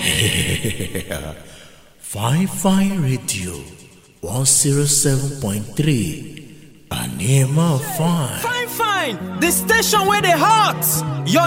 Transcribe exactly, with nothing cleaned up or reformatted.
Fine Fine Radio one oh seven point three. Anima Fine. Fine, fine. The station where they hot. Your